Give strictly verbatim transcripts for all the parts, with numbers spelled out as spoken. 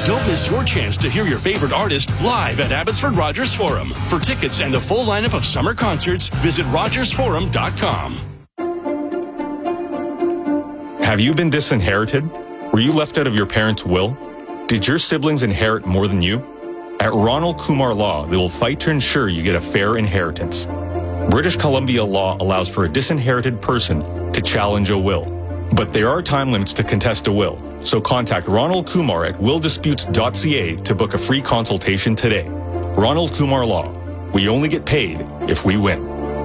Don't miss your chance to hear your favorite artist live at Abbotsford Rogers Forum. For tickets and a full lineup of summer concerts, visit rogers forum dot com. Have you been disinherited? Were you left out of your parents' will? Did your siblings inherit more than you? At Ronald Kumar Law, they will fight to ensure you get a fair inheritance. British Columbia law allows for a disinherited person to challenge a will. But there are time limits to contest a will, so contact Ronald Kumar at will disputes dot c a to book a free consultation today. Ronald Kumar Law. We only get paid if we win.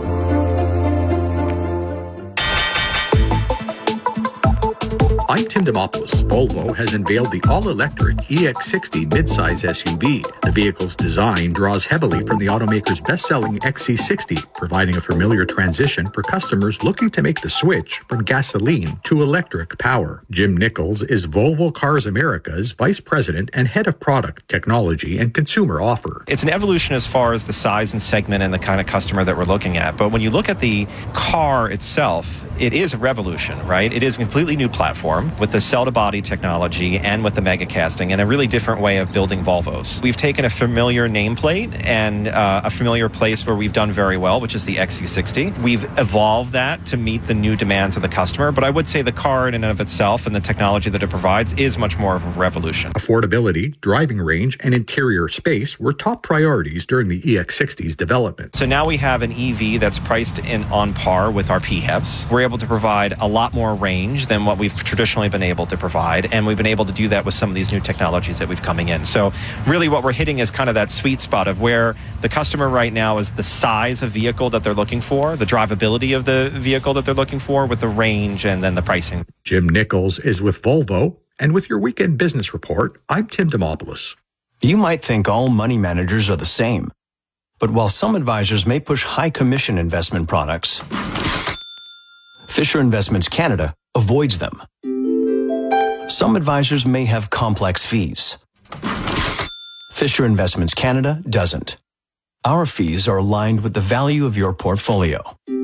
I'm Tim Demopoulos. Volvo has unveiled the all-electric E X sixty midsize S U V. The vehicle's design draws heavily from the automaker's best-selling X C sixty, providing a familiar transition for customers looking to make the switch from gasoline to electric power. Jim Nichols is Volvo Cars America's Vice President and Head of Product, Technology, and Consumer Offer. It's an evolution as far as the size and segment and the kind of customer that we're looking at. But when you look at the car itself, it is a revolution, right? It is a completely new platform with the cell-to-body technology and with the mega casting and a really different way of building Volvos. We've taken a familiar nameplate and uh, a familiar place where we've done very well, which is the X C sixty. We've evolved that to meet the new demands of the customer, but I would say the car in and of itself and the technology that it provides is much more of a revolution. Affordability, driving range, and interior space were top priorities during the E X sixty's development. So now we have an E V that's priced in on par with our P HEVs. We're able to provide a lot more range than what we've traditionally been able to provide, and we've been able to do that with some of these new technologies that we've coming in. So really what we're hitting is kind of that sweet spot of where the customer right now is the size of vehicle that they're looking for, the drivability of the vehicle that they're looking for with the range and then the pricing. Jim Nichols is with Volvo, and with your Weekend Business Report, I'm Tim Demopoulos. You might think all money managers are the same, but while some advisors may push high commission investment products, Fisher Investments Canada avoids them. Some advisors may have complex fees. Fisher Investments Canada doesn't. Our fees are aligned with the value of your portfolio.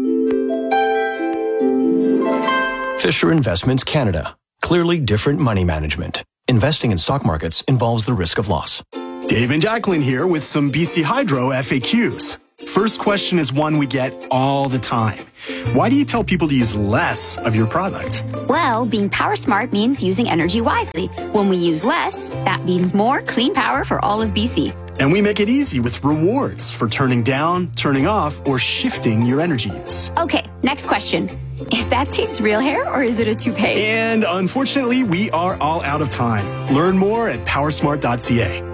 Fisher Investments Canada. Clearly different money management. Investing in stock markets involves the risk of loss. Dave and Jacqueline here with some B C Hydro F A Qs. First question is one we get all the time. Why do you tell people to use less of your product? Well, being power smart means using energy wisely. When we use less, that means more clean power for all of B C. And we make it easy with rewards for turning down, turning off, or shifting your energy use. Okay, next question. Is that Dave's real hair or is it a toupee? And unfortunately, we are all out of time. Learn more at power smart dot c a.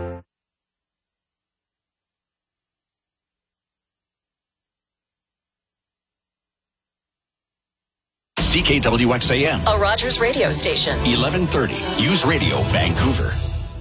C K W X A M, a Rogers radio station. eleven thirty, News Radio, Vancouver.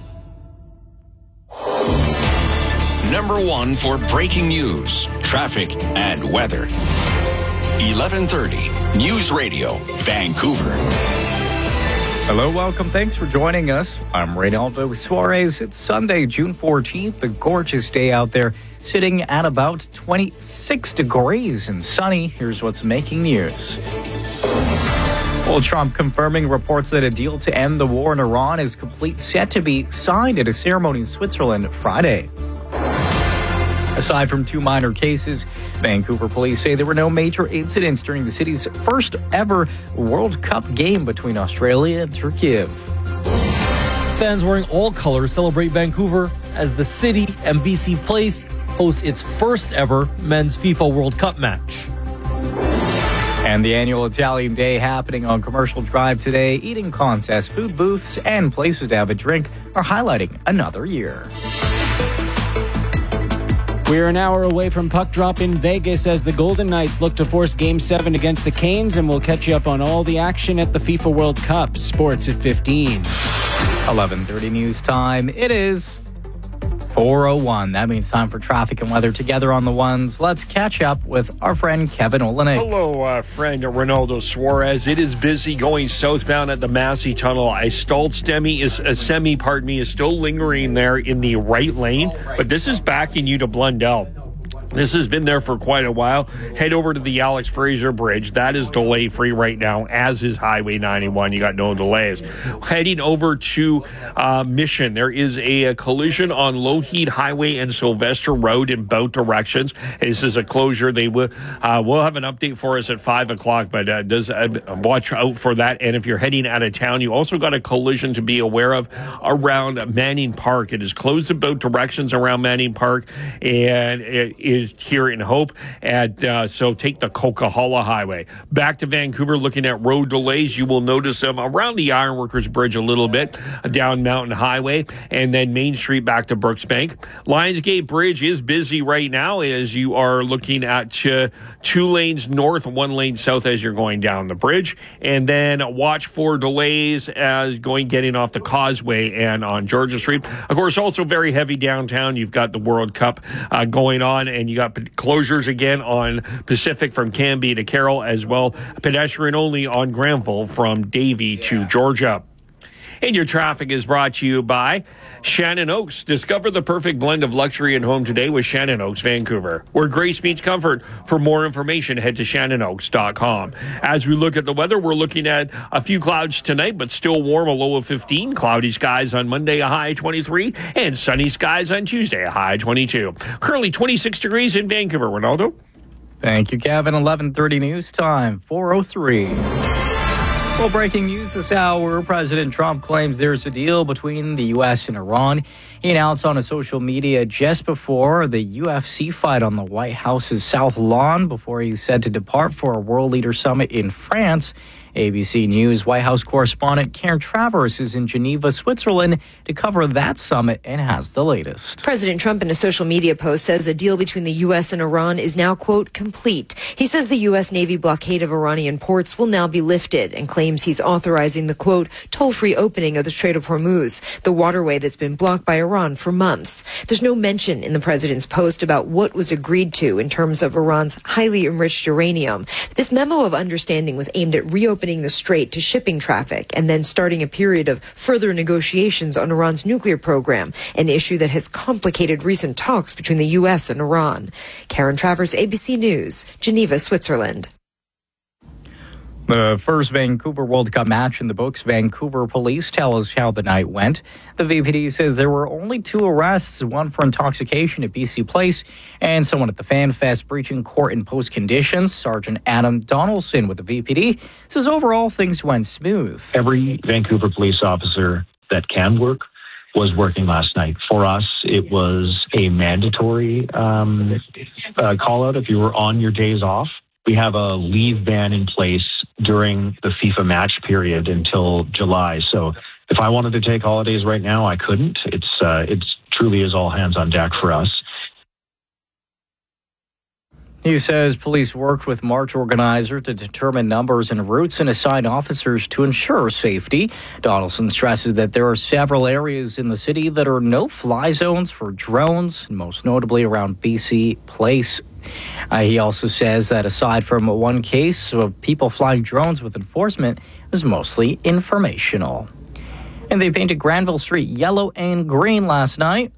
Number one for breaking news, traffic, and weather. eleven thirty, News Radio, Vancouver. Hello, welcome. Thanks for joining us. I'm Reynaldo Suarez. It's Sunday, June fourteenth, a gorgeous day out there, sitting at about twenty-six degrees and sunny. Here's what's making news. Well, Trump confirming reports that a deal to end the war in Iran is complete, set to be signed at a ceremony in Switzerland Friday. Aside from two minor cases, Vancouver police say there were no major incidents during the city's first ever World Cup game between Australia and Turkey. Fans wearing all colors celebrate Vancouver as the city and B C Place host its first ever men's FIFA World Cup match. And the annual Italian Day happening on Commercial Drive today. Eating contests, food booths, and places to have a drink are highlighting another year. We're an hour away from puck drop in Vegas as the Golden Knights look to force Game seven against the Canes, and we'll catch you up on all the action at the FIFA World Cup. Sports at fifteen. eleven thirty news time. It is four oh one. That means time for traffic and weather together on the ones. Let's catch up with our friend Kevin Olenek. Hello, uh, friend Reynaldo Suarez. It is busy going southbound at the Massey Tunnel. A stalled semi is a semi, pardon me, is still lingering there in the right lane, but this is backing you to Blundell. This has been there for quite a while. Head over to the Alex Fraser Bridge. That is delay-free right now, as is Highway ninety-one. You got no delays. Heading over to uh, Mission, there is a, a collision on Lougheed Highway and Sylvester Road in both directions. This is a closure. They will uh, will have an update for us at five o'clock, but uh, does uh, watch out for that. And if you're heading out of town, you also got a collision to be aware of around Manning Park. It is closed in both directions around Manning Park, and it is here in Hope. And uh, so take the Coquihalla Highway. Back to Vancouver, looking at road delays. You will notice them around the Ironworkers Bridge a little bit, down Mountain Highway, and then Main Street back to Brooksbank. Lionsgate Bridge is busy right now as you are looking at uh, two lanes north, one lane south as you're going down the bridge. And then watch for delays as going getting off the Causeway and on Georgia Street. Of course, also very heavy downtown. You've got the World Cup uh, going on, and you got closures again on Pacific from Canby to Carroll, as well pedestrian only on Granville from Davie to Georgia. And your traffic is brought to you by Shannon Oaks. Discover the perfect blend of luxury and home today with Shannon Oaks, Vancouver, where grace meets comfort. For more information, head to shannon oaks dot com. As we look at the weather, we're looking at a few clouds tonight, but still warm, a low of fifteen. Cloudy skies on Monday, a high of twenty-three. And sunny skies on Tuesday, a high of twenty-two. Currently twenty-six degrees in Vancouver. Ronaldo? Thank you, Kevin. eleven thirty news time, four oh three. Well, breaking news this hour, President Trump claims there's a deal between the U S and Iran. He announced on his social media just before the U F C fight on the White House's South Lawn before he's set to depart for a World Leader Summit in France. A B C News White House correspondent Karen Travers is in Geneva, Switzerland to cover that summit and has the latest. President Trump in a social media post says a deal between the U S and Iran is now, quote, complete. He says the U S Navy blockade of Iranian ports will now be lifted and claims he's authorizing the, quote, toll-free opening of the Strait of Hormuz, the waterway that's been blocked by Iran for months. There's no mention in the president's post about what was agreed to in terms of Iran's highly enriched uranium. This memo of understanding was aimed at reopening the strait to shipping traffic and then starting a period of further negotiations on Iran's nuclear program, an issue that has complicated recent talks between the U S and Iran. Karen Travers, A B C News, Geneva, Switzerland. The first Vancouver World Cup match in the books. Vancouver police tell us how the night went. The V P D says there were only two arrests, one for intoxication at B C Place and someone at the Fan Fest breaching court-imposed conditions. Sergeant Adam Donaldson with the V P D says overall things went smooth. Every Vancouver police officer that can work was working last night. For us, it was a mandatory um, uh, call-out if you were on your days off. We have a leave ban in place during the FIFA match period until July. So if I wanted to take holidays right now, I couldn't. It's uh, it's truly is all hands on deck for us. He says police worked with March organizer to determine numbers and routes and assign officers to ensure safety. Donaldson stresses that there are several areas in the city that are no-fly zones for drones, most notably around B C Place. Uh, he also says that aside from one case of people flying drones with enforcement, it was mostly informational. And they painted Granville Street yellow and green last night.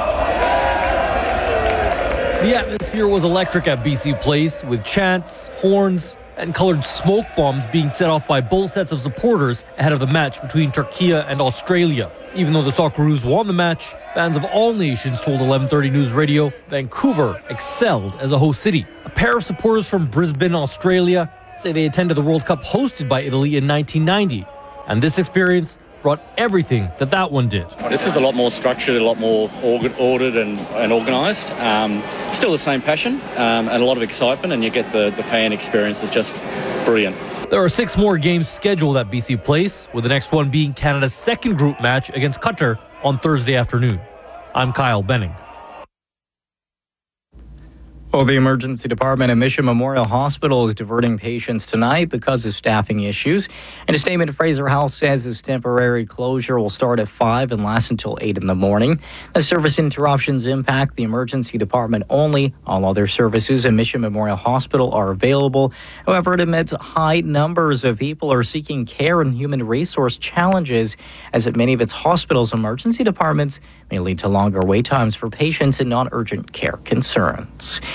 The atmosphere was electric at B C Place, with chants, horns, and colored smoke bombs being set off by both sets of supporters ahead of the match between Turkey and Australia. Even though the Socceroos won the match, fans of all nations told eleven thirty News Radio Vancouver excelled as a host city. A pair of supporters from Brisbane, Australia, say they attended the World Cup hosted by Italy in nineteen ninety, and this experience brought everything that that one did. This is a lot more structured, a lot more ordered and, and organised. Um, still the same passion um, and a lot of excitement, and you get the, the fan experience. It's just brilliant. There are six more games scheduled at B C Place, with the next one being Canada's second group match against Qatar on Thursday afternoon. I'm Kyle Benning. Well, the emergency department at Mission Memorial Hospital is diverting patients tonight because of staffing issues. In a statement, Fraser Health says this temporary closure will start at five and last until eight in the morning. The service interruptions impact the emergency department only. All other services at Mission Memorial Hospital are available. However, it admits high numbers of people are seeking care and human resource challenges, as at many of its hospitals' emergency departments may lead to longer wait times for patients and non-urgent care concerns.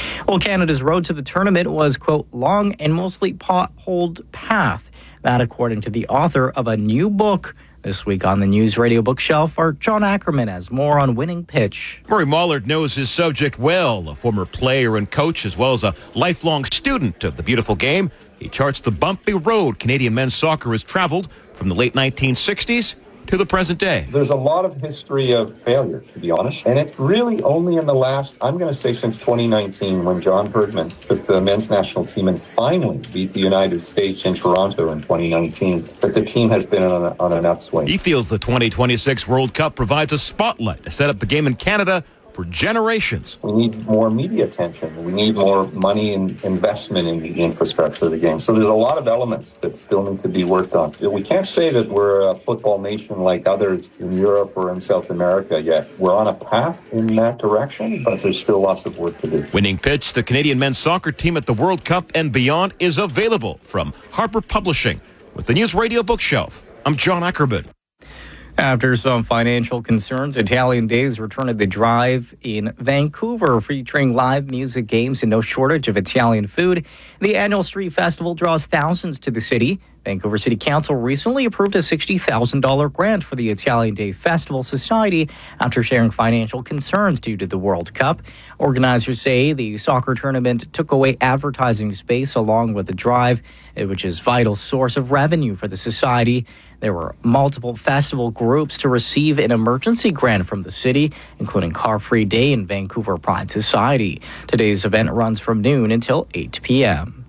Well, Canada's road to the tournament was, quote, long and mostly potholed path. That according to the author of a new book. This week on the News Radio Bookshelf, our John Ackerman has more on Winning Pitch. Murray Mollard knows his subject well, a former player and coach, as well as a lifelong student of the beautiful game. He charts the bumpy road Canadian men's soccer has traveled from the late nineteen sixties to the present day. There's a lot of history of failure, to be honest. And it's really only in the last, I'm going to say since twenty nineteen, when John Herdman took the men's national team and finally beat the United States in Toronto in twenty nineteen, that the team has been on, a, on an upswing. He feels the twenty twenty-six World Cup provides a spotlight to set up the game in Canada for generations. We need more media attention. We need more money and investment in the infrastructure of the game. So there's a lot of elements that still need to be worked on. We can't say that we're a football nation like others in Europe or in South America yet. We're on a path in that direction, but there's still lots of work to do. Winning Pitch, the Canadian men's soccer team at the World Cup and beyond, is available from Harper Publishing. With the News Radio Bookshelf, I'm John Ackerman. After some financial concerns, Italian Days returned to the Drive in Vancouver, featuring live music, games, and no shortage of Italian food. The annual street festival draws thousands to the city. Vancouver City Council recently approved a sixty thousand dollars grant for the Italian Day Festival Society after sharing financial concerns due to the World Cup. Organizers say the soccer tournament took away advertising space along with the Drive, which is a vital source of revenue for the society. There were multiple festival groups to receive an emergency grant from the city, including Car Free Day and Vancouver Pride Society. Today's event runs from noon until eight p.m.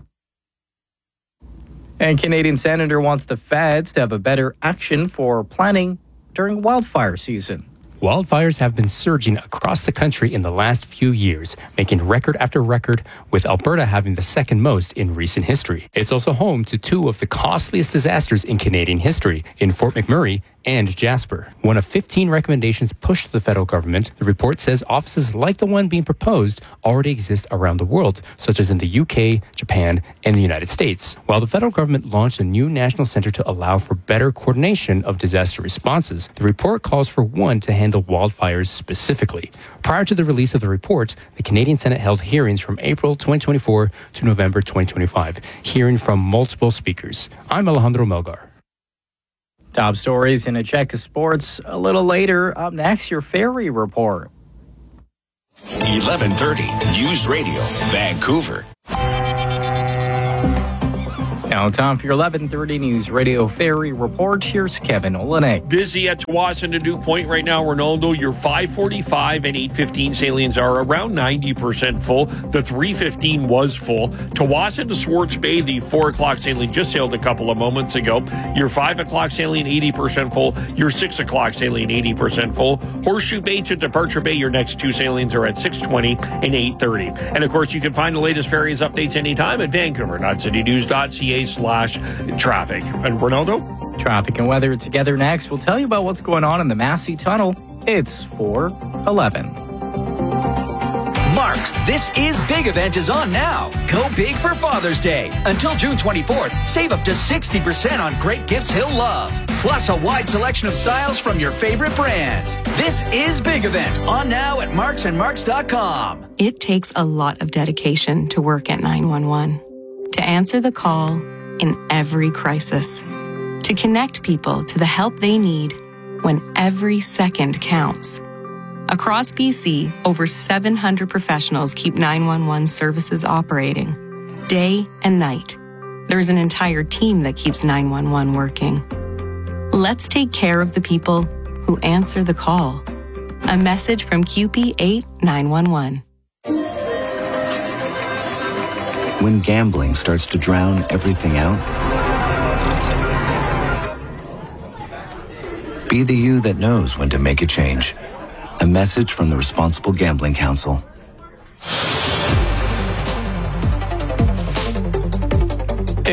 And Canadian Senator wants the feds to have a better action for planning during wildfire season. Wildfires have been surging across the country in the last few years, making record after record, with Alberta having the second most in recent history. It's also home to two of the costliest disasters in Canadian history, in Fort McMurray and Jasper. One of fifteen recommendations pushed to the federal government, the report says offices like the one being proposed already exist around the world, such as in the U K, Japan, and the United States. While the federal government launched a new national center to allow for better coordination of disaster responses, the report calls for one to handle wildfires specifically. Prior to the release of the report, the Canadian Senate held hearings from April twenty twenty-four to November twenty twenty-five, hearing from multiple speakers. I'm Alejandro Melgar. Top stories in a check of sports a little later. Up next, your ferry report. eleven thirty News Radio, Vancouver. Now, time for your eleven thirty News Radio Ferry Report. Here's Kevin Olenek. Busy at Tsawwassen and Duke Point right now, Ronaldo. Your five forty-five and eight fifteen salients are around ninety percent full. The three fifteen was full. Tsawwassen to Swartz Bay, the four o'clock salient just sailed a couple of moments ago. Your five o'clock salient, eighty percent full. Your six o'clock salient, eighty percent full. Horseshoe Bay to Departure Bay, your next two salients are at six twenty and eight thirty. And, of course, you can find the latest ferries updates anytime at vancouver dot city news dot c a slash traffic. And Ronaldo? Traffic and weather together next. We'll tell you about what's going on in the Massey Tunnel. It's four eleven. Mark's This Is Big event is on now. Go big for Father's Day. Until June twenty-fourth, save up to sixty percent on great gifts he'll love. Plus a wide selection of styles from your favorite brands. This Is Big event on now at marks and marks dot com. It takes a lot of dedication to work at nine one one. To answer the call in every crisis. To connect people to the help they need when every second counts. Across B C, over seven hundred professionals keep nine one one services operating, day and night. There's an entire team that keeps nine one one working. Let's take care of the people who answer the call. A message from Q P eight nine one one. When gambling starts to drown everything out, be the you that knows when to make a change. A message from the Responsible Gambling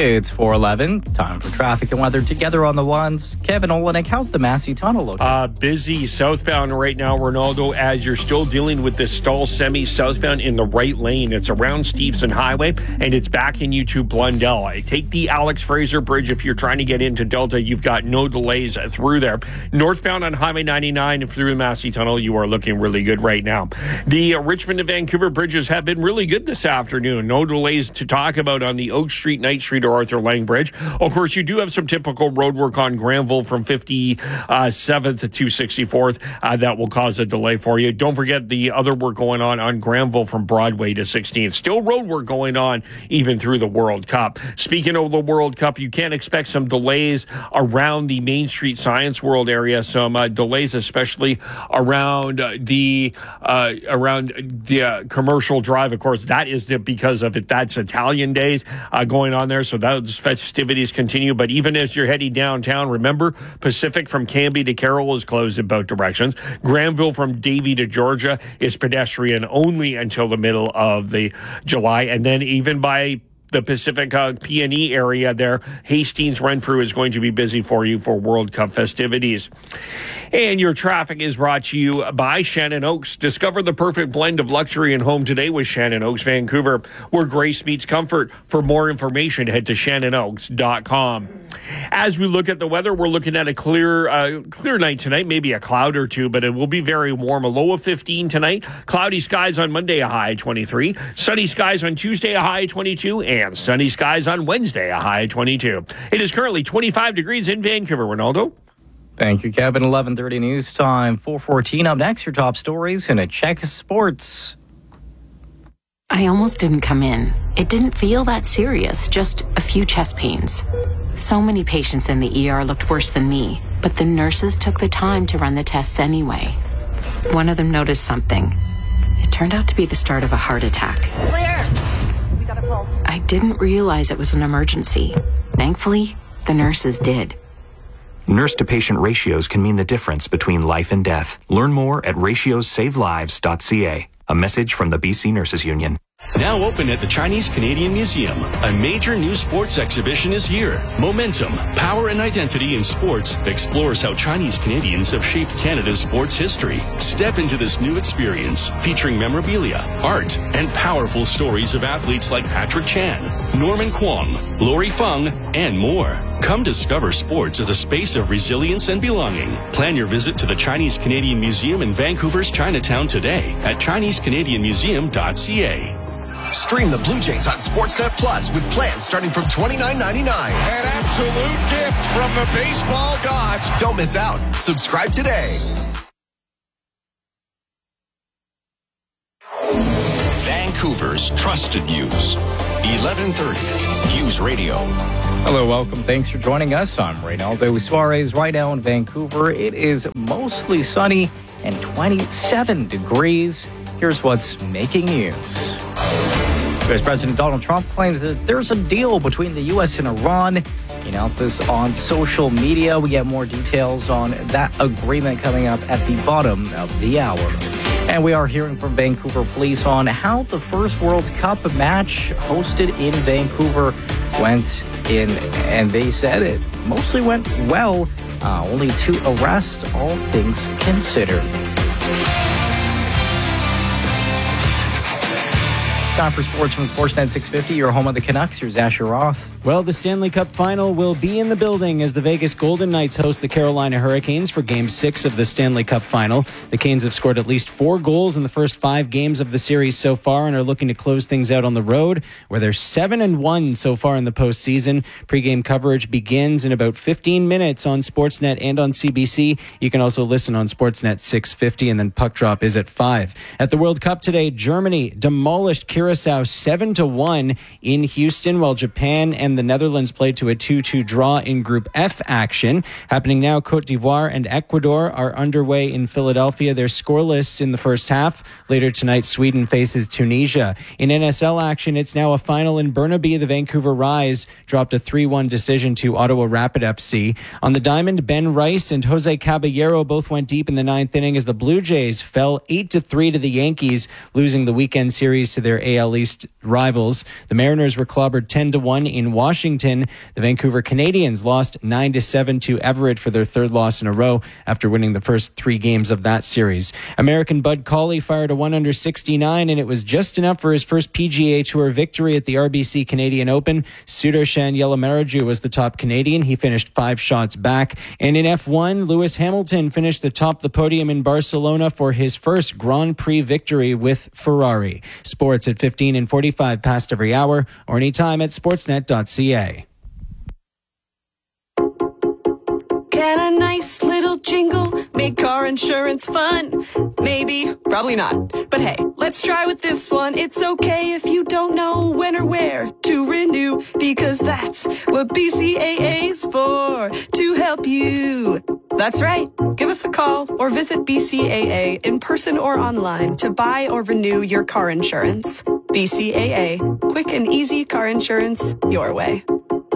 It's four eleven. Time for traffic and weather together on the ones. Kevin Olenek, how's the Massey Tunnel looking? Uh, busy southbound right now, Ronaldo, as you're still dealing with this stall semi southbound in the right lane. It's around Stevenson Highway, and it's backing you to Blundell. I take the Alex Fraser Bridge if you're trying to get into Delta. You've got no delays through there. Northbound on Highway ninety-nine through the Massey Tunnel, you are looking really good right now. The uh, Richmond to Vancouver bridges have been really good this afternoon. No delays to talk about on the Oak Street, Knight Street, or Arthur Lang Bridge. Of course, you do have some typical road work on Granville from fifty-seventh to two sixty-fourth. Uh, that will cause a delay for you. Don't forget the other work going on on Granville from Broadway to sixteenth. Still road work going on even through the World Cup. Speaking of the World Cup, you can expect some delays around the Main Street Science World area. Some uh, delays, especially around uh, the uh, around the uh, Commercial Drive. Of course, that is the, because of it. That's Italian days uh, going on there. So those festivities continue. But even as you're heading downtown, remember, Pacific from Canby to Carroll is closed in both directions. Granville from Davie to Georgia is pedestrian only until the middle of the July. And then even by the Pacific uh, P and E area there, Hastings Renfrew is going to be busy for you for World Cup festivities. And your traffic is brought to you by Shannon Oaks. Discover the perfect blend of luxury and home today with Shannon Oaks Vancouver, where grace meets comfort. For more information, head to shannon oaks dot com. As we look at the weather, we're looking at a clear uh, clear night tonight, maybe a cloud or two, but it will be very warm. A low of fifteen tonight. Cloudy skies on Monday, a high twenty-three. Sunny skies on Tuesday, a high twenty-two. And sunny skies on Wednesday, a high twenty-two. It is currently twenty-five degrees in Vancouver. Ronaldo? Thank you, Kevin. eleven thirty news time. four fourteen up next, your top stories in a check of sports. I almost didn't come in. It didn't feel that serious, just a few chest pains. So many patients in the E R looked worse than me, but the nurses took the time to run the tests anyway. One of them noticed something. It turned out to be the start of a heart attack. Clear! We got a pulse. I didn't realize it was an emergency. Thankfully, the nurses did. Nurse-to-patient ratios can mean the difference between life and death. Learn more at ratios save lives dot c a. A message from the B C Nurses Union. Now open at the Chinese Canadian Museum, a major new sports exhibition is here. Momentum, Power and Identity in Sports explores how Chinese Canadians have shaped Canada's sports history. Step into this new experience featuring memorabilia, art, and powerful stories of athletes like Patrick Chan, Norman Kwong, Lori Fung, and more. Come discover sports as a space of resilience and belonging. Plan your visit to the Chinese Canadian Museum in Vancouver's Chinatown today at chinese canadian museum dot c a. Stream the Blue Jays on Sportsnet Plus with plans starting from twenty-nine ninety-nine. An absolute gift from the baseball gods. Don't miss out. Subscribe today. Vancouver's trusted news. eleven thirty News Radio. Hello, welcome. Thanks for joining us. I'm Reynaldo Suarez. Right now in Vancouver, it is mostly sunny and twenty-seven degrees. Here's what's making news. U S President Donald Trump claims that there's a deal between the U S and Iran. He announced this on social media. We get more details on that agreement coming up at the bottom of the hour. And we are hearing from Vancouver police on how the first World Cup match hosted in Vancouver went in, and they said it mostly went well. Uh, only two arrests, all things considered. Time for sports from Sportsnet six fifty, your home of the Canucks. Here's Asher Roth. Well, the Stanley Cup Final will be in the building as the Vegas Golden Knights host the Carolina Hurricanes for Game six of the Stanley Cup Final. The Canes have scored at least four goals in the first five games of the series so far and are looking to close things out on the road, where they're seven and one so far in the postseason. Pre-game coverage begins in about fifteen minutes on Sportsnet and on C B C. You can also listen on Sportsnet six fifty, and then puck drop is at five. At the World Cup today, Germany demolished Curacao seven to one in Houston, while Japan and the Netherlands played to a two two draw in Group F action. Happening now, Cote d'Ivoire and Ecuador are underway in Philadelphia. They're scoreless in the first half. Later tonight, Sweden faces Tunisia. In N S L action, it's now a final in Burnaby. The Vancouver Rise dropped a three one decision to Ottawa Rapid F C. On the diamond, Ben Rice and Jose Caballero both went deep in the ninth inning as the Blue Jays fell eight to three to the Yankees, losing the weekend series to their A A L East rivals. The Mariners were clobbered ten to one in Washington. The Vancouver Canadians lost nine to seven to Everett for their third loss in a row after winning the first three games of that series. American Bud Cauley fired a one under sixty-nine, and it was just enough for his first P G A Tour victory at the R B C Canadian Open. Sudarshan Yelamaraju was the top Canadian. He finished five shots back. And in F one, Lewis Hamilton finished atop the podium in Barcelona for his first Grand Prix victory with Ferrari. Sports at fifteen and forty-five past every hour, or anytime at sportsnet dot c a. Can a nice little jingle make car insurance fun? Maybe, probably not. But hey, let's try with this one. It's okay if you don't know when or where to renew, because that's what B C A A's for, to help you. That's right. Give us a call or visit B C A A in person or online to buy or renew your car insurance. B C A A, quick and easy car insurance your way.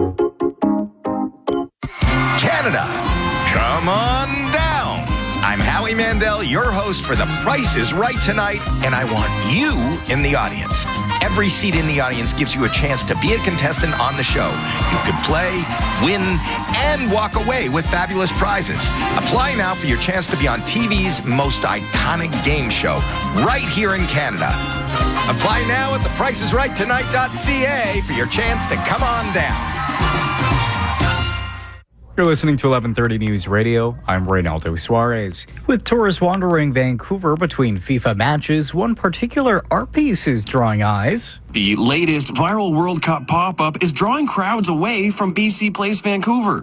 Canada, come on down. I'm Howie Mandel, your host for The Price is Right tonight, and I want you in the audience. Every seat in the audience gives you a chance to be a contestant on the show. You could play, win, and walk away with fabulous prizes. Apply now for your chance to be on T V's most iconic game show, right here in Canada. Apply now at the price is right tonight dot c a for your chance to come on down. You're listening to eleven thirty News Radio. I'm Reynaldo Suarez. With tourists wandering Vancouver between FIFA matches, one particular art piece is drawing eyes. The latest viral World Cup pop-up is drawing crowds away from B C Place Vancouver.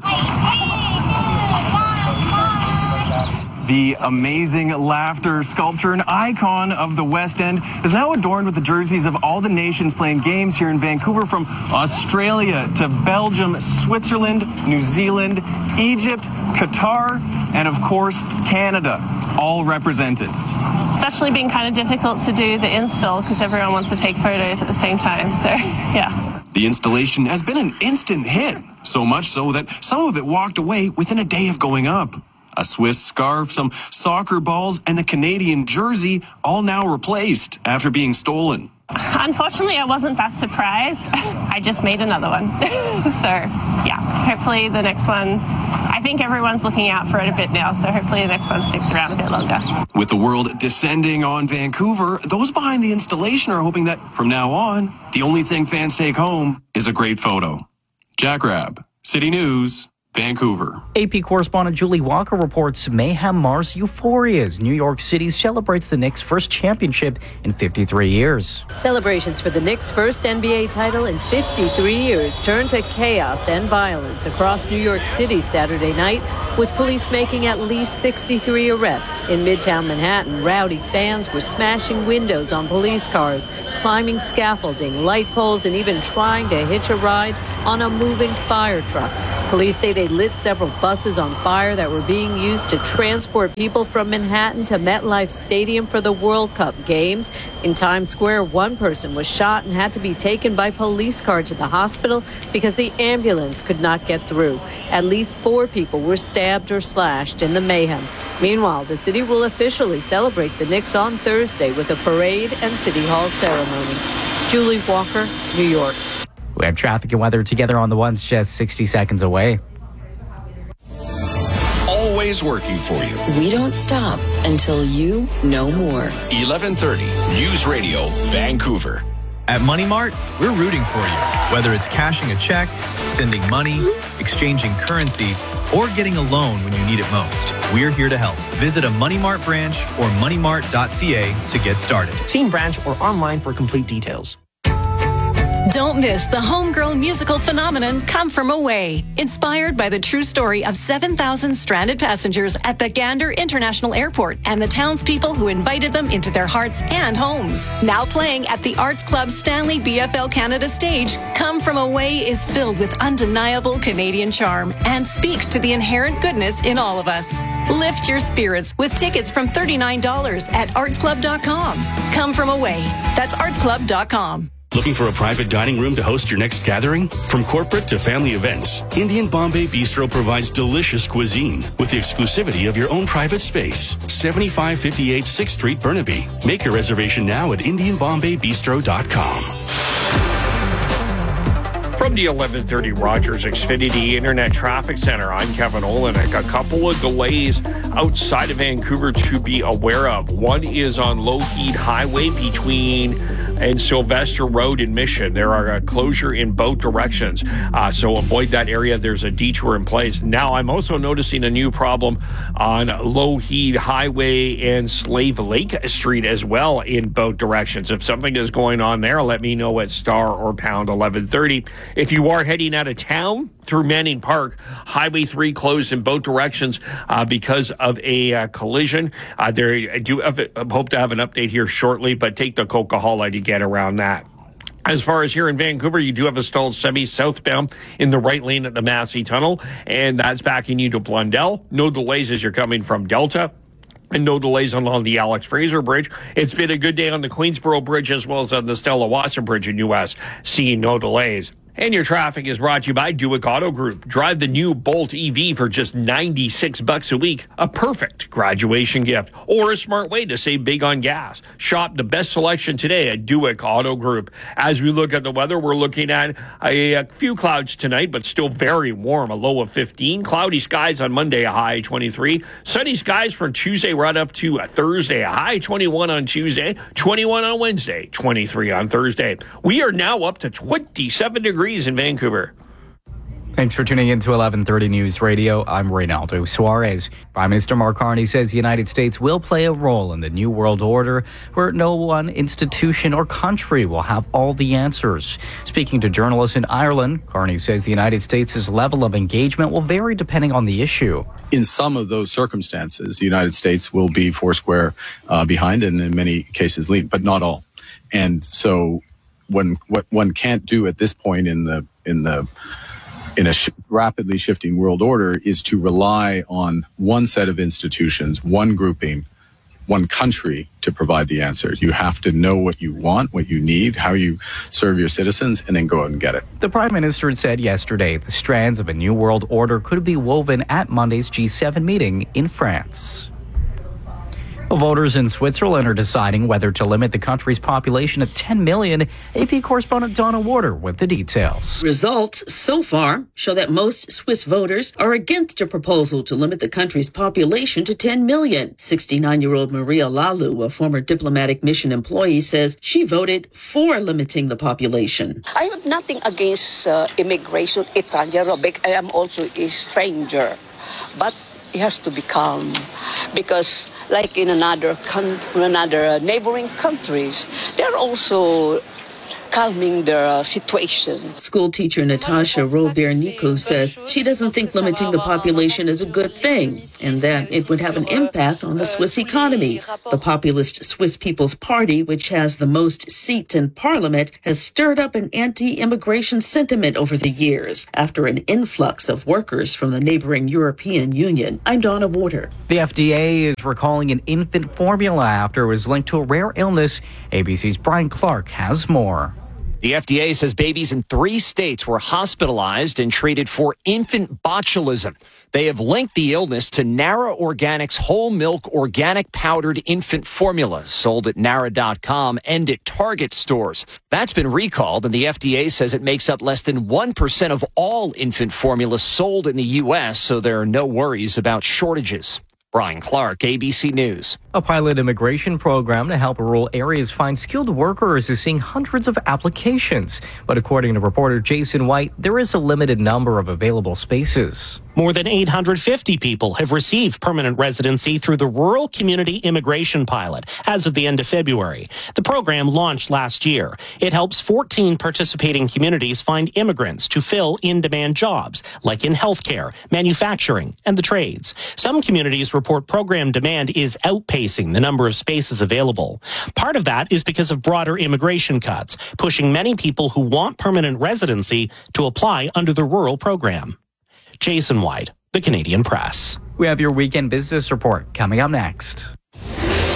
The amazing laughter sculpture, an icon of the West End, is now adorned with the jerseys of all the nations playing games here in Vancouver, from Australia to Belgium, Switzerland, New Zealand, Egypt, Qatar, and of course, Canada, all represented. It's actually been kind of difficult to do the install because everyone wants to take photos at the same time, so yeah. The installation has been an instant hit, so much so that some of it walked away within a day of going up. A Swiss scarf, some soccer balls, and the Canadian jersey all now replaced after being stolen. Unfortunately, I wasn't that surprised. I just made another one. So, yeah, hopefully the next one, I think everyone's looking out for it a bit now, so hopefully the next one sticks around a bit longer. With the world descending on Vancouver, those behind the installation are hoping that from now on, the only thing fans take home is a great photo. Jack Rabb, City News, Vancouver. A P correspondent Julie Walker reports mayhem mars euphoria as New York City celebrates the Knicks' first championship in fifty-three years. Celebrations for the Knicks' first N B A title in fifty-three years turned to chaos and violence across New York City Saturday night, with police making at least sixty-three arrests. In Midtown Manhattan, rowdy fans were smashing windows on police cars, climbing scaffolding, light poles, and even trying to hitch a ride on a moving fire truck. Police say they lit several buses on fire that were being used to transport people from Manhattan to MetLife Stadium for the World Cup games. In Times Square, one person was shot and had to be taken by police car to the hospital because the ambulance could not get through. At least four people were stabbed or slashed in the mayhem. Meanwhile, the city will officially celebrate the Knicks on Thursday with a parade and City Hall ceremony. Julie Walker, New York. We have traffic and weather together on the ones just sixty seconds away. Always working for you. We don't stop until you know more. eleven thirty News Radio, Vancouver. At Money Mart, we're rooting for you. Whether it's cashing a check, sending money, exchanging currency, or getting a loan when you need it most, we're here to help. Visit a Money Mart branch or money mart dot c a to get started. See in branch or online for complete details. Don't miss the homegrown musical phenomenon Come From Away, inspired by the true story of seven thousand stranded passengers at the Gander International Airport and the townspeople who invited them into their hearts and homes. Now playing at the Arts Club Stanley B F L Canada stage, Come From Away is filled with undeniable Canadian charm and speaks to the inherent goodness in all of us. Lift your spirits with tickets from thirty-nine dollars at arts club dot com. Come From Away. That's arts club dot com. Looking for a private dining room to host your next gathering? From corporate to family events, Indian Bombay Bistro provides delicious cuisine with the exclusivity of your own private space. seventy-five fifty-eight sixth Street, Burnaby. Make your reservation now at indian bombay bistro dot com. From the eleven thirty Rogers Xfinity Internet Traffic Center, I'm Kevin Olenek. A couple of delays outside of Vancouver to be aware of. One is on Lougheed Highway between and Sylvester Road in Mission. There are a closure in both directions, uh, so avoid that area. There's a detour in place. Now, I'm also noticing a new problem on Lougheed Highway and Slave Lake Street as well in both directions. If something is going on there, let me know at star or pound eleven thirty. If you are heading out of town through Manning Park, Highway three closed in both directions uh, because of a uh, collision. Uh, there, I do have, I hope to have an update here shortly, but take the Coca-Cola to get around that. As far as here in Vancouver, you do have a stalled semi southbound in the right lane at the Massey Tunnel, and that's backing you to Blundell. No delays as you're coming from Delta. And no delays along the Alex Fraser Bridge. It's been a good day on the Queensboro Bridge as well as on the Stella Watson Bridge in U S, seeing no delays. And your traffic is brought to you by Duick Auto Group. Drive the new Bolt E V for just ninety-six bucks a week. A perfect graduation gift or a smart way to save big on gas. Shop the best selection today at Duick Auto Group. As we look at the weather, we're looking at a, a few clouds tonight, but still very warm. A low of fifteen. Cloudy skies on Monday, a high twenty-three. Sunny skies from Tuesday right up to Thursday. A high twenty-one on Tuesday, twenty-one on Wednesday, twenty-three on Thursday. We are now up to twenty-seven degrees in Vancouver. Thanks for tuning in to eleven thirty News Radio. I'm Reynaldo Suarez. Prime Minister Mark Carney says the United States will play a role in the New World Order where no one institution or country will have all the answers. Speaking to journalists in Ireland, Carney says the United States' level of engagement will vary depending on the issue. In some of those circumstances, the United States will be foursquare uh, behind and in many cases lead, but not all. And so When, what one can't do at this point in the in the in a sh- rapidly shifting world order is to rely on one set of institutions, one grouping, one country to provide the answers. You have to know what you want, what you need, how you serve your citizens, and then go out and get it. The Prime Minister said yesterday the strands of a new world order could be woven at Monday's G seven meeting in France. Voters in Switzerland are deciding whether to limit the country's population of ten million. A P correspondent Donna Warder with the details. Results so far show that most Swiss voters are against a proposal to limit the country's population to ten million. sixty-nine-year-old Maria Lalu, a former diplomatic mission employee, says she voted for limiting the population. I have nothing against uh, immigration. It's anaerobic. I am also a stranger. But it has to be calm because like in another con- another neighboring countries, they're also calming their uh, situation. School teacher Natasha Robert-Nico says she doesn't think limiting the population is a good thing and that it would have an impact on the Swiss economy. The populist Swiss People's Party, which has the most seats in parliament, has stirred up an anti-immigration sentiment over the years after an influx of workers from the neighboring European Union. I'm Donna Warder. The F D A is recalling an infant formula after it was linked to a rare illness. A B C's Brian Clark has more. The F D A says babies in three states were hospitalized and treated for infant botulism. They have linked the illness to Nara Organics whole milk organic powdered infant formula sold at Nara dot com and at Target stores. That's been recalled, and the F D A says it makes up less than one percent of all infant formula sold in the U S, so there are no worries about shortages. Brian Clark, A B C News. A pilot immigration program to help rural areas find skilled workers is seeing hundreds of applications. But according to reporter Jason White, there is a limited number of available spaces. More than eight hundred fifty people have received permanent residency through the Rural Community Immigration Pilot as of the end of February. The program launched last year. It helps fourteen participating communities find immigrants to fill in-demand jobs, like in healthcare, manufacturing, and the trades. Some communities report program demand is outpacing the number of spaces available. Part of that is because of broader immigration cuts, pushing many people who want permanent residency to apply under the rural program. Jason White, The Canadian Press. We have your weekend business report coming up next.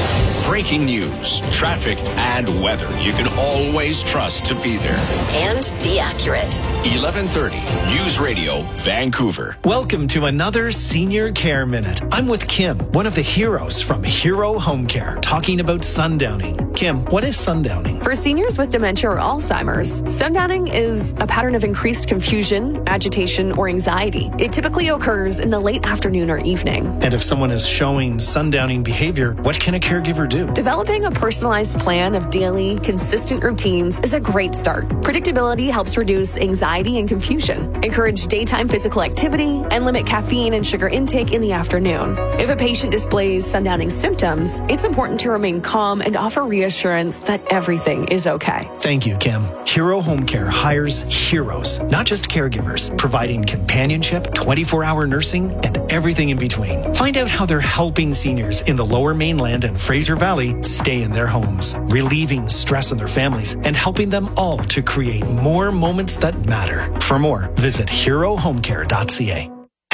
breaking news, traffic, and weather you can always trust to be there. And be accurate. eleven thirty News Radio, Vancouver. Welcome to another Senior Care Minute. I'm with Kim, one of the heroes from Hero Home Care, talking about sundowning. Kim, what is sundowning? For seniors with dementia or Alzheimer's, sundowning is a pattern of increased confusion, agitation, or anxiety. It typically occurs in the late afternoon or evening. And if someone is showing sundowning behavior, what can a caregiver do? Developing a personalized plan of daily, consistent routines is a great start. Predictability helps reduce anxiety and confusion. Encourage daytime physical activity and limit caffeine and sugar intake in the afternoon. If a patient displays sundowning symptoms, it's important to remain calm and offer reassurance that everything is okay. Thank you, Kim. Hero Home Care hires heroes, not just caregivers, providing companionship, twenty-four hour nursing, and everything in between. Find out how they're helping seniors in the Lower Mainland and Fraser Valley stay in their homes, relieving stress on their families, and helping them all to create more moments that matter. For more, visit hero home care dot c a.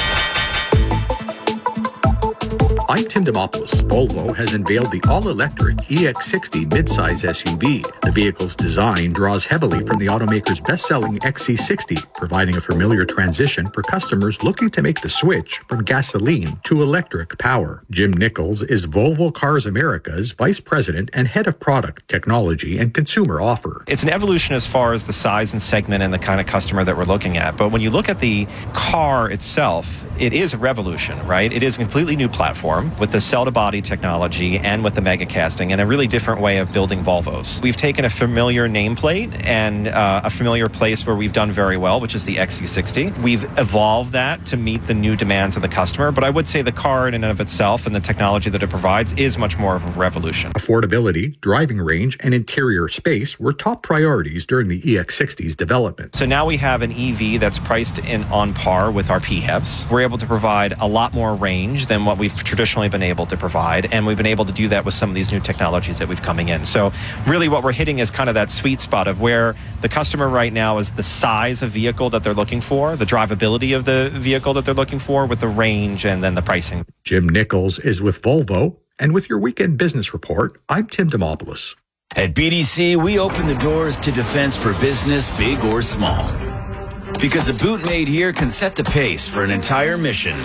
I'm Tim Demopoulos. Volvo has unveiled the all-electric E X sixty midsize S U V. The vehicle's design draws heavily from the automaker's best-selling X C sixty, providing a familiar transition for customers looking to make the switch from gasoline to electric power. Jim Nichols is Volvo Cars America's Vice President and Head of Product, Technology, and Consumer Offer. It's an evolution as far as the size and segment and the kind of customer that we're looking at. But when you look at the car itself, it is a revolution, right? It is a completely new platform with the cell-to-body technology and with the mega casting and a really different way of building Volvos. We've taken a familiar nameplate and uh, a familiar place where we've done very well, which is the X C sixty. We've evolved that to meet the new demands of the customer, but I would say the car in and of itself and the technology that it provides is much more of a revolution. Affordability, driving range, and interior space were top priorities during the E X sixty's development. So now we have an E V that's priced in on par with our P HEVs. We're able to provide a lot more range than what we've traditionally been able to provide, and we've been able to do that with some of these new technologies that we've coming in. So really what we're hitting is kind of that sweet spot of where the customer right now is the size of vehicle that they're looking for, the drivability of the vehicle that they're looking for, with the range and then the pricing. Jim Nichols is with Volvo, and with your Weekend Business Report, I'm Tim Demopoulos. At B D C, we open the doors to defense for business, big or small. Because a boot made here can set the pace for an entire mission.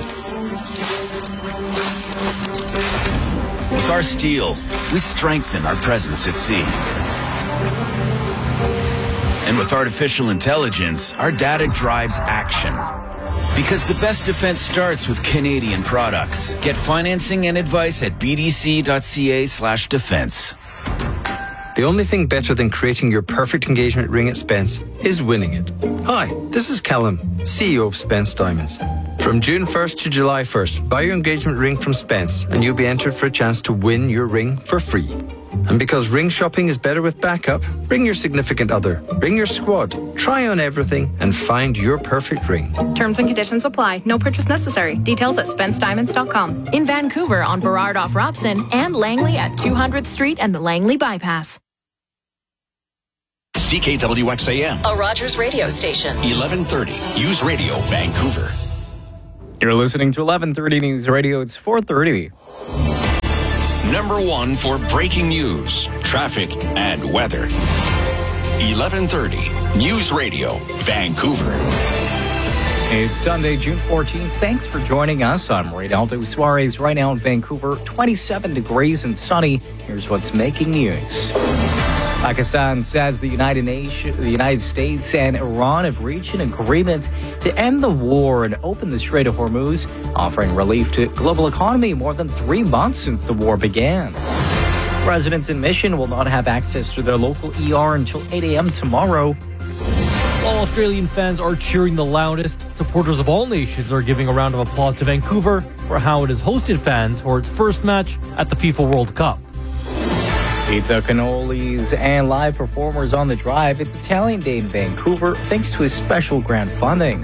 With our steel, we strengthen our presence at sea. And with artificial intelligence, our data drives action. Because the best defense starts with Canadian products. Get financing and advice at b d c dot c a slash defense. The only thing better than creating your perfect engagement ring at Spence is winning it. Hi, this is Callum, C E O of Spence Diamonds. From June first to July first, buy your engagement ring from Spence and you'll be entered for a chance to win your ring for free. And because ring shopping is better with backup, bring your significant other, bring your squad, try on everything and find your perfect ring. Terms and conditions apply. No purchase necessary. Details at spence diamonds dot com. In Vancouver on Burrard off Robson and Langley at two hundredth Street and the Langley Bypass. C K W X A M. A Rogers radio station. eleven thirty News Radio, Vancouver. You're listening to eleven thirty News Radio. It's four thirty. Number one for breaking news, traffic, and weather. eleven thirty News Radio, Vancouver. It's Sunday, June fourteenth. Thanks for joining us. I'm Reynaldo Suarez. Right now in Vancouver, twenty-seven degrees and sunny. Here's what's making news. Pakistan says the United Nations, the United States and Iran have reached an agreement to end the war and open the Strait of Hormuz, offering relief to the global economy more than three months since the war began. Residents in Mission will not have access to their local E R until eight a.m. tomorrow. While Australian fans are cheering the loudest, supporters of all nations are giving a round of applause to Vancouver for how it has hosted fans for its first match at the FIFA World Cup. Pizza, cannolis, and live performers on the drive. It's Italian Day in Vancouver thanks to a special grant funding.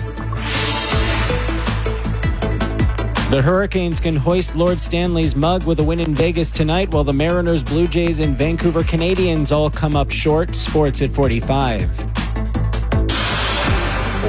The Hurricanes can hoist Lord Stanley's mug with a win in Vegas tonight, while the Mariners, Blue Jays, and Vancouver Canadians all come up short. Sports at forty-five. We'll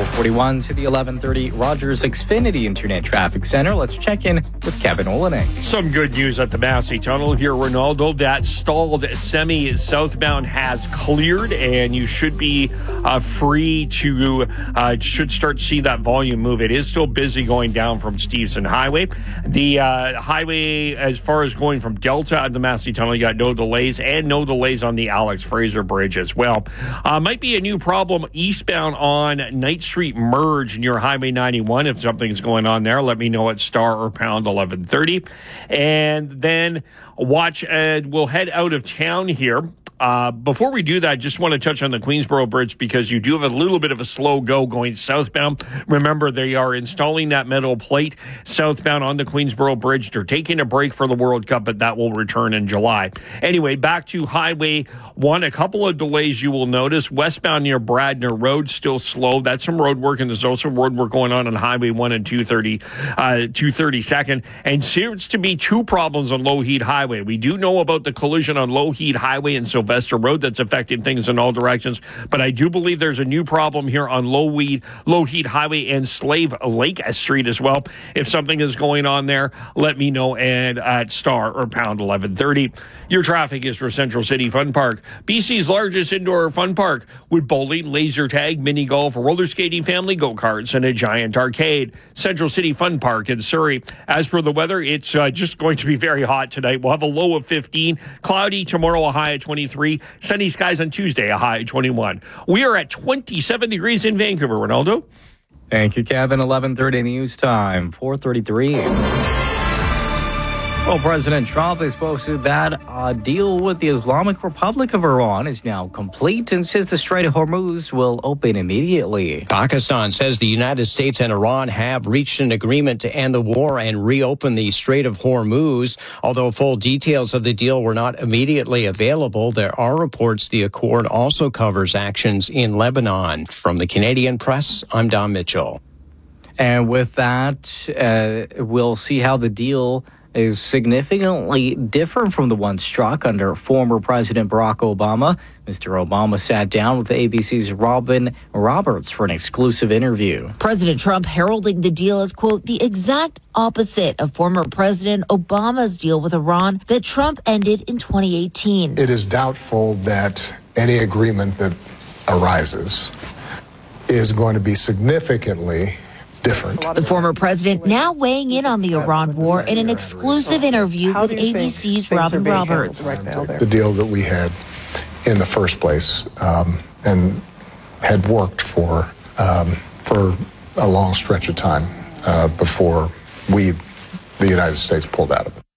forty-one to the eleven thirty Rogers Xfinity Internet Traffic Center. Let's check in with Kevin Olenek. Some good news at the Massey Tunnel here, Ronaldo. That stalled semi southbound has cleared, and you should be uh, free to uh, should start to see that volume move. It is still busy going down from Stevenson Highway. The uh, highway, as far as going from Delta at the Massey Tunnel, you got no delays, and no delays on the Alex Fraser Bridge as well. Uh, might be a new problem eastbound on Knight Street Merge near Highway ninety-one. If something's going on there, let me know at star or pound eleven thirty. And then watch, uh, we'll head out of town here. Uh, before we do that, I just want to touch on the Queensboro Bridge because you do have a little bit of a slow go going southbound. Remember, they are installing that metal plate southbound on the Queensboro Bridge. They're taking a break for the World Cup, but that will return in July. Anyway, back to Highway one. A couple of delays you will notice. Westbound near Bradner Road, still slow. That's some road work, and there's also road work going on on Highway one and two thirty, uh, two thirty-second. And seems to be two problems on Lougheed Highway. We do know about the collision on Lougheed Highway and so Sylvester Road that's affecting things in all directions. But I do believe there's a new problem here on Lougheed, Lougheed Highway and Slave Lake Street as well. If something is going on there, let me know and at star or pound eleven thirty. Your traffic is for Central City Fun Park, B C's largest indoor fun park with bowling, laser tag, mini golf, roller skating, family go-karts, and a giant arcade. Central City Fun Park in Surrey. As for the weather, it's uh, just going to be very hot tonight. We'll have a low of fifteen, cloudy tomorrow, a high of twenty-three. Sunny skies on Tuesday, a high of twenty-one. We are at twenty-seven degrees in Vancouver, Ronaldo. Thank you, Kevin. eleven thirty news time, four thirty-three. Well, President Trump has posted that a deal with the Islamic Republic of Iran is now complete and says the Strait of Hormuz will open immediately. Pakistan says the United States and Iran have reached an agreement to end the war and reopen the Strait of Hormuz. Although full details of the deal were not immediately available, there are reports the accord also covers actions in Lebanon. From the Canadian Press, I'm Don Mitchell. And with that, uh, we'll see how the deal is significantly different from the one struck under former President Barack Obama. Mister Obama sat down with A B C's Robin Roberts for an exclusive interview. President Trump heralding the deal as, quote, the exact opposite of former President Obama's deal with Iran that Trump ended in twenty eighteen. It is doubtful that any agreement that arises is going to be significantly different. The former president now weighing in on the Iran war in an exclusive interview with A B C's Robin Roberts. The deal that we had in the first place um, and had worked for um, for a long stretch of time uh, before we, the United States, pulled out of it.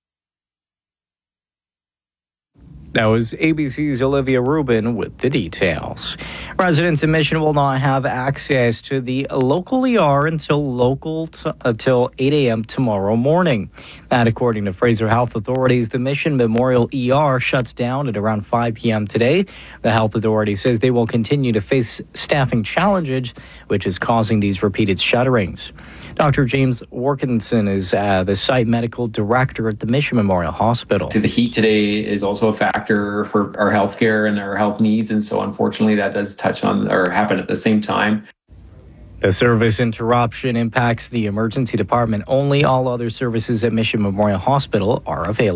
That was A B C's Olivia Rubin with the details. Residents in Mission will not have access to the local E R until local t- until eight a.m. tomorrow morning. That, according to Fraser Health authorities, the Mission Memorial E R shuts down at around five p.m. today. The health authority says they will continue to face staffing challenges, which is causing these repeated shutterings. Doctor James Workinson is uh, the site medical director at the Mission Memorial Hospital. The heat today is also a factor for our healthcare and our health needs, and so unfortunately that does touch on or happen at the same time. The service interruption impacts the emergency department only. All other services at Mission Memorial Hospital are available.